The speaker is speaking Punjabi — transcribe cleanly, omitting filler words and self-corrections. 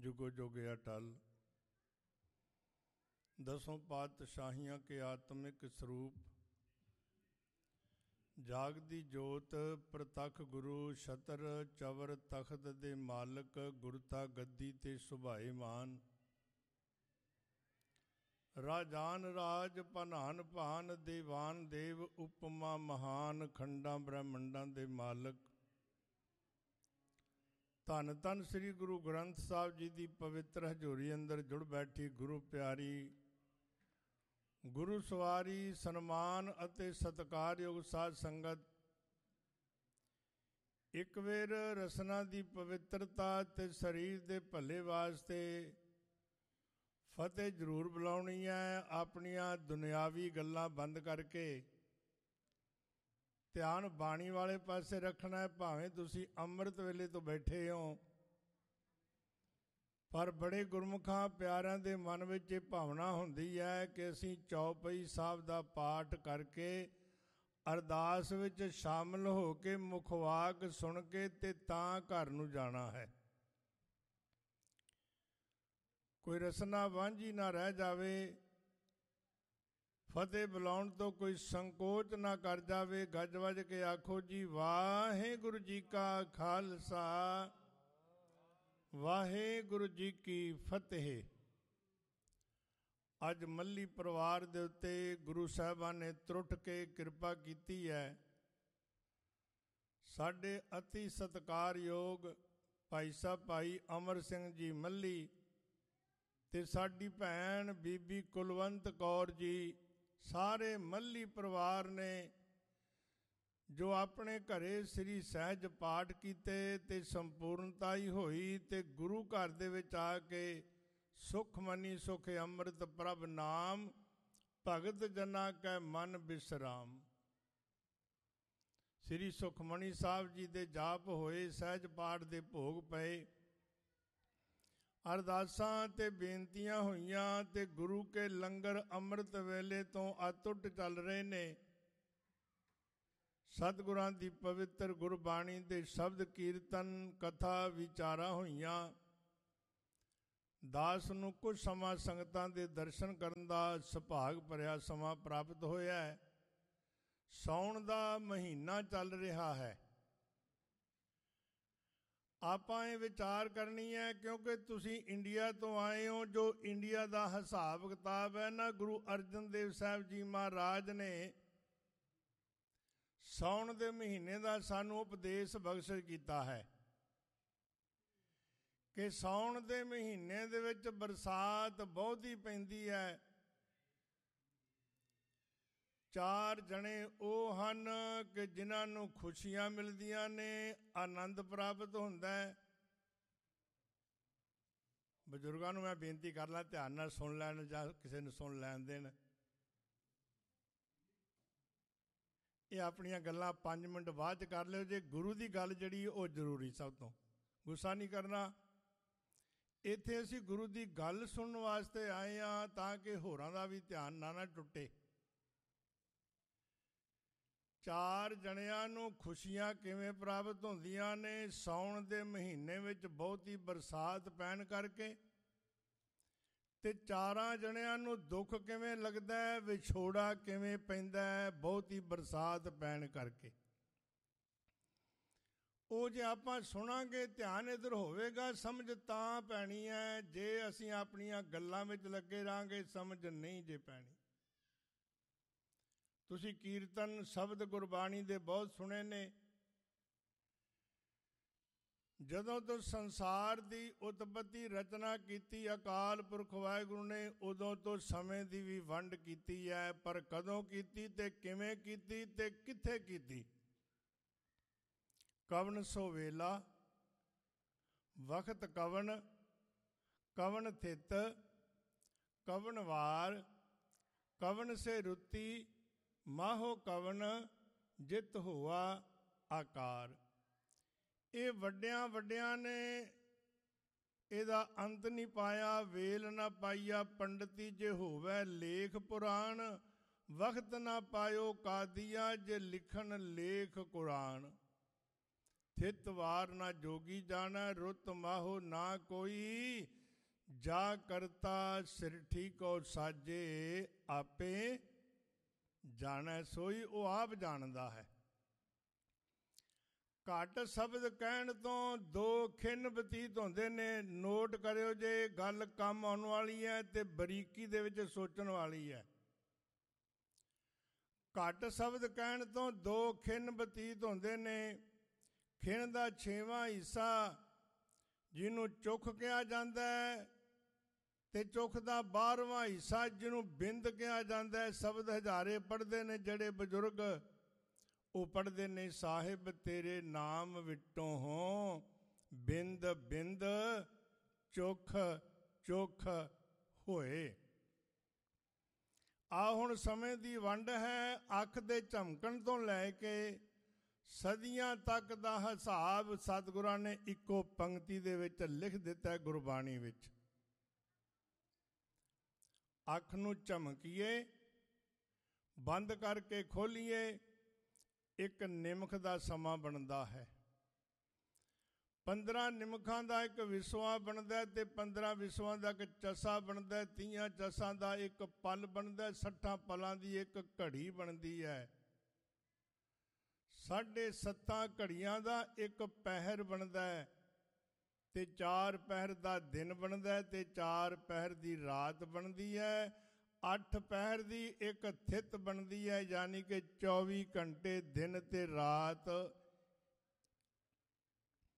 जुगो जुग अटल। दसों पातशाहियां के आत्मिक स्वरूप, जागदी जोत प्रतख गुरु छतर चवर तख्त दे मालक, गुरता गद्दी ते सुभाए मान। राजान राज भनान भान, देवान देव उपमा महान, खंडा ब्रह्मंडां दे मालक। धन धन श्री गुरु ग्रंथ साहिब जी की पवित्र हजूरी अंदर जुड़ बैठी गुरु प्यारी, गुरु सवारी, सन्मान ਅਤੇ ਸਤਿਕਾਰਯੋਗ ਸਾਧ ਸੰਗਤ। ਇੱਕ ਵੇਰ ਰਸਨਾ ਦੀ ਪਵਿੱਤਰਤਾ ਤੇ ਸਰੀਰ ਦੇ ਭਲੇ ਵਾਸਤੇ ਫਤਿਹ ਜ਼ਰੂਰ ਬੁਲਾਉਣੀ ਹੈ। ਆਪਣੀਆਂ ਦੁਨਿਆਵੀ ਗੱਲਾਂ ਬੰਦ ਕਰਕੇ ਧਿਆਨ ਬਾਣੀ ਵਾਲੇ ਪਾਸੇ ਰੱਖਣਾ ਹੈ। ਭਾਵੇਂ ਤੁਸੀਂ ਅੰਮ੍ਰਿਤ ਵੇਲੇ ਤੋਂ ਬੈਠੇ ਹੋ, ਪਰ ਬੜੇ ਗੁਰਮੁਖਾਂ ਪਿਆਰਿਆਂ ਦੇ ਮਨ ਵਿੱਚ ਇਹ ਭਾਵਨਾ ਹੁੰਦੀ ਹੈ ਕਿ ਅਸੀਂ ਚੌਪਈ ਸਾਹਿਬ ਦਾ ਪਾਠ ਕਰਕੇ ਅਰਦਾਸ ਵਿੱਚ ਸ਼ਾਮਲ ਹੋ ਕੇ ਮੁਖਵਾਕ ਸੁਣ ਕੇ ਤੇ ਤਾਂ ਘਰ ਨੂੰ ਜਾਣਾ ਹੈ। ਕੋਈ ਰਸਨਾ ਵਾਂਝੀ ਨਾ ਰਹਿ ਜਾਵੇ, ਫਤਿਹ ਬੁਲਾਉਣ ਤੋਂ ਕੋਈ ਸੰਕੋਚ ਨਾ ਕਰ ਜਾਵੇ। ਗੱਜ ਵੱਜ ਕੇ ਆਖੋ ਜੀ, ਵਾਹਿਗੁਰੂ ਜੀ ਕਾ ਖਾਲਸਾ, ਵਾਹਿਗੁਰੂ ਜੀ ਕੀ ਫਤਿਹ। ਅੱਜ ਮੱਲੀ ਪਰਿਵਾਰ ਦੇ ਉੱਤੇ ਗੁਰੂ ਸਾਹਿਬਾਨ ਨੇ ਤਰੁੱਠ ਕੇ ਕਿਰਪਾ ਕੀਤੀ ਹੈ। ਸਾਡੇ ਅਤੀ ਸਤਿਕਾਰਯੋਗ ਭਾਈ ਸਾਹਿਬ ਭਾਈ ਅਮਰ ਸਿੰਘ ਜੀ ਮੱਲੀ ਤੇ ਸਾਡੀ ਭੈਣ ਬੀਬੀ ਕੁਲਵੰਤ ਕੌਰ ਜੀ, ਸਾਰੇ ਮੱਲੀ ਪਰਿਵਾਰ ਨੇ ਜੋ ਆਪਣੇ ਘਰੇ ਸ੍ਰੀ ਸਹਿਜ ਪਾਠ ਕੀਤੇ ਤੇ ਸੰਪੂਰਨਤਾ ਹੀ ਹੋਈ ਤੇ ਗੁਰੂ ਘਰ ਦੇ ਵਿੱਚ ਆ ਕੇ ਸੁਖਮਨੀ ਸੁਖ ਅੰਮ੍ਰਿਤ ਪ੍ਰਭ ਨਾਮ, ਭਗਤ ਜਨਾ ਕੈ ਮਨ ਬਿਸਰਾਮ। ਸ੍ਰੀ ਸੁਖਮਨੀ ਸਾਹਿਬ ਜੀ ਦੇ ਜਾਪ ਹੋਏ, ਸਹਿਜ ਪਾਠ ਦੇ ਭੋਗ ਪਏ, ਅਰਦਾਸਾਂ ਤੇ ਬੇਨਤੀਆਂ ਹੋਈਆਂ ਤੇ ਗੁਰੂ ਕੇ ਲੰਗਰ ਅੰਮ੍ਰਿਤ ਵੇਲੇ ਤੋਂ ਅਟੁੱਟ ਚੱਲ ਰਹੇ ਨੇ। ਸਤਿਗੁਰਾਂ ਦੀ ਪਵਿੱਤਰ ਗੁਰਬਾਣੀ ਦੇ ਸ਼ਬਦ ਕੀਰਤਨ ਕਥਾ ਵਿਚਾਰਾਂ ਹੋਈਆਂ। ਦਾਸ ਨੂੰ ਕੁਝ ਸਮਾਂ ਸੰਗਤਾਂ ਦੇ ਦਰਸ਼ਨ ਕਰਨ ਦਾ ਸੁਭਾਗ ਭਰਿਆ ਸਮਾਂ ਪ੍ਰਾਪਤ ਹੋਇਆ ਹੈ। ਸਾਉਣ ਦਾ ਮਹੀਨਾ ਚੱਲ ਰਿਹਾ ਹੈ। ਆਪਾਂ ਇਹ ਵਿਚਾਰ ਕਰਨੀ ਹੈ, ਕਿਉਂਕਿ ਤੁਸੀਂ ਇੰਡੀਆ ਤੋਂ ਆਏ ਹੋ। ਜੋ ਇੰਡੀਆ ਦਾ ਹਿਸਾਬ ਕਿਤਾਬ ਹੈ ਨਾ, ਗੁਰੂ ਅਰਜਨ ਦੇਵ ਸਾਹਿਬ ਜੀ ਮਹਾਰਾਜ ਨੇ ਸਾਉਣ ਦੇ ਮਹੀਨੇ ਦਾ ਸਾਨੂੰ ਉਪਦੇਸ਼ ਬਖਸ਼ਿਸ਼ ਕੀਤਾ ਹੈ ਕਿ ਸਾਉਣ ਦੇ ਮਹੀਨੇ ਦੇ ਵਿੱਚ ਬਰਸਾਤ ਬਹੁਤੀ ਪੈਂਦੀ ਹੈ। ਚਾਰ ਜਣੇ ਉਹ ਹਨ ਕਿ ਜਿਨ੍ਹਾਂ ਨੂੰ ਖੁਸ਼ੀਆਂ ਮਿਲਦੀਆਂ ਨੇ, ਆਨੰਦ ਪ੍ਰਾਪਤ ਹੁੰਦਾ ਹੈ। ਬਜ਼ੁਰਗਾਂ ਨੂੰ ਮੈਂ ਬੇਨਤੀ ਕਰ ਲਾਂ, ਧਿਆਨ ਨਾਲ ਸੁਣ ਲੈਣ ਜਾਂ ਕਿਸੇ ਨੂੰ ਸੁਣ ਲੈਣ ਦੇਣ। ਇਹ ਆਪਣੀਆਂ ਗੱਲਾਂ 5 ਮਿੰਟ ਬਾਅਦ 'ਚ ਕਰ ਲਿਓ ਜੇ। ਗੁਰੂ ਦੀ ਗੱਲ ਜਿਹੜੀ ਉਹ ਜ਼ਰੂਰੀ, ਸਭ ਤੋਂ ਗੁੱਸਾ ਨਹੀਂ ਕਰਨਾ। ਇੱਥੇ ਅਸੀਂ ਗੁਰੂ ਦੀ ਗੱਲ ਸੁਣਨ ਵਾਸਤੇ ਆਏ ਹਾਂ ਤਾਂ ਕਿ ਹੋਰਾਂ ਦਾ ਵੀ ਧਿਆਨ ਨਾ ਟੁੱਟੇ। ਚਾਰ ਜਣਿਆਂ ਨੂੰ ਖੁਸ਼ੀਆਂ ਕਿਵੇਂ ਪ੍ਰਾਪਤ ਹੁੰਦੀਆਂ ਨੇ ਸਾਉਣ ਦੇ ਮਹੀਨੇ ਵਿੱਚ ਬਹੁਤੀ ਬਰਸਾਤ ਪੈਣ ਕਰਕੇ, ਤੇ ਚਾਰਾਂ ਜਣਿਆਂ ਨੂੰ ਦੁੱਖ ਕਿਵੇਂ ਲੱਗਦਾ ਹੈ, ਵਿਛੋੜਾ ਕਿਵੇਂ ਪੈਂਦਾ ਹੈ ਬਹੁਤੀ ਬਰਸਾਤ ਪੈਣ ਕਰਕੇ। ਉਹ ਜੇ ਆਪਾਂ ਸੁਣਾਂਗੇ, ਧਿਆਨ ਇੱਧਰ ਹੋਵੇਗਾ, ਸਮਝ ਤਾਂ ਪੈਣੀ ਹੈ। ਜੇ ਅਸੀਂ ਆਪਣੀਆਂ ਗੱਲਾਂ ਵਿੱਚ ਲੱਗੇ ਰਹਾਂਗੇ, ਸਮਝ ਨਹੀਂ ਜੇ ਪੈਣੀ। ਤੁਸੀਂ ਕੀਰਤਨ ਸ਼ਬਦ ਗੁਰਬਾਣੀ ਦੇ ਬਹੁਤ ਸੁਣੇ ਨੇ। ਜਦੋਂ ਤੋਂ ਸੰਸਾਰ ਦੀ ਉਤਪਤੀ ਰਚਨਾ ਕੀਤੀ ਅਕਾਲ ਪੁਰਖ ਵਾਹਿਗੁਰੂ ਨੇ, ਉਦੋਂ ਤੋਂ ਸਮੇਂ ਦੀ ਵੀ ਵੰਡ ਕੀਤੀ ਹੈ। ਪਰ ਕਦੋਂ ਕੀਤੀ ਤੇ ਕਿਵੇਂ ਕੀਤੀ ਤੇ ਕਿੱਥੇ ਕੀਤੀ? ਕਵਨ ਸੋ ਵੇਲਾ ਵਕਤ ਕਵਨ, ਕਵਨ ਥਿਤ, ਕਵਨ ਵਾਰ, ਕਵਨ ਸੇ ਰੁੱਤੀ, ਮਾਹੋ ਕਵਨ ਜਿਤ ਹੋਆ ਆਕਾਰ। ਇਹ ਵੱਡਿਆਂ ਵੱਡਿਆਂ ਨੇ ਇਹਦਾ ਅੰਤ ਨਹੀਂ ਪਾਇਆ। ਵੇਲ ਨਾ ਪਾਈਆ ਪੰਡਤੀ, ਜੇ ਹੋਵੇ ਲੇਖ ਪੁਰਾਣ, ਵਕਤ ਨਾ ਪਾਇਓ ਕਾਦੀਆ, ਜੇ ਲਿਖਣ ਲੇਖ ਕੁਰਾਨ। ਥਿਤ ਵਾਰ ਨਾ ਜੋਗੀ ਜਾਣਾ, ਰੁੱਤ ਮਾਹੋ ਨਾ ਕੋਈ, ਜਾ ਕਰਤਾ ਸਿਰ ਠੀਕੋ ਸਾਜੇ, ਆਪੇ ਜਾਣੈ ਸੋਈ, ਉਹ ਆਪ ਜਾਣਦਾ ਹੈ। ਘੱਟ ਸ਼ਬਦ ਕਹਿਣ ਤੋਂ ਦੋ ਖਿੰਨ ਬਤੀਤ ਹੁੰਦੇ ਨੇ। ਨੋਟ ਕਰਿਓ ਜੇ, ਗੱਲ ਕੰਮ ਆਉਣ ਵਾਲੀ ਹੈ ਤੇ ਬਰੀਕੀ ਦੇ ਵਿੱਚ ਸੋਚਣ ਵਾਲੀ ਹੈ। ਘੱਟ ਸ਼ਬਦ ਕਹਿਣ ਤੋਂ ਦੋ ਖਿੰਨ ਬਤੀਤ ਹੁੰਦੇ ਨੇ। ਖਿੰਨ ਦਾ 6ਵਾਂ ਹਿੱਸਾ ਜਿਹਨੂੰ ਚੁੱਖ ਕਿਹਾ ਜਾਂਦਾ ਹੈ, ਤੇ ਚੁੱਖ ਦਾ 12ਵਾਂ ਹਿੱਸਾ ਜਿਹਨੂੰ ਬਿੰਦ ਕਿਹਾ ਜਾਂਦਾ ਹੈ। ਸ਼ਬਦ ਹਜ਼ਾਰੇ ਪੜ੍ਹਦੇ ਨੇ ਜਿਹੜੇ ਬਜ਼ੁਰਗ, ਉਹ ਪੜ੍ਹਦੇ ਨੇ, ਸਾਹਿਬ ਤੇਰੇ ਨਾਮ ਵਿਟੋਂ ਹੋ, ਬਿੰਦ ਬਿੰਦ ਚੁੱਖ ਚੁੱਖ ਹੋਏ। ਆ ਹੁਣ ਸਮੇਂ ਦੀ ਵੰਡ ਹੈ। ਅੱਖ ਦੇ ਝਮਕਣ ਤੋਂ ਲੈ ਕੇ ਸਦੀਆਂ ਤੱਕ ਦਾ ਹਿਸਾਬ ਸਤਿਗੁਰਾਂ ਨੇ ਇੱਕੋ ਪੰਕਤੀ ਦੇ ਵਿੱਚ ਲਿਖ ਦਿੱਤਾ ਹੈ ਗੁਰਬਾਣੀ ਵਿੱਚ। ਅੱਖ ਨੂੰ ਝਮਕੀਏ, ਬੰਦ ਕਰਕੇ ਖੋਲੀਏ, ਇੱਕ ਨਿਮਖ ਦਾ ਸਮਾਂ ਬਣਦਾ ਹੈ। 15 ਨਿਮਖਾਂ ਦਾ ਇੱਕ ਵਿਸਵਾ ਬਣਦਾ ਤੇ 15 ਵਿਸਵਾਂ ਦਾ ਇੱਕ ਚਸਾ ਬਣਦਾ। 30 ਚਸਾਂ ਦਾ ਇੱਕ ਪਲ ਬਣਦਾ। 60 ਪਲਾਂ ਦੀ ਇੱਕ ਘੜੀ ਬਣਦੀ ਹੈ। 7.5 ਘੜੀਆਂ ਦਾ ਇੱਕ ਪਹਿਰ ਬਣਦਾ ਹੈ, ਤੇ 4 ਪਹਿਰ ਦਾ ਦਿਨ ਬਣਦਾ ਹੈ, ਤੇ 4 ਪਹਿਰ ਦੀ ਰਾਤ ਬਣਦੀ ਹੈ। 8 ਪਹਿਰ ਦੀ ਇੱਕ ਥਿਤ ਬਣਦੀ ਹੈ, ਯਾਨੀ ਕਿ 24 ਘੰਟੇ ਦਿਨ ਤੇ ਰਾਤ